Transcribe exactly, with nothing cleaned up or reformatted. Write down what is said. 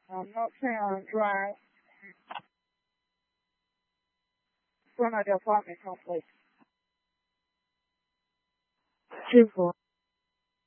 I'm not saying I'm dry. Front of the apartment complex. Two four.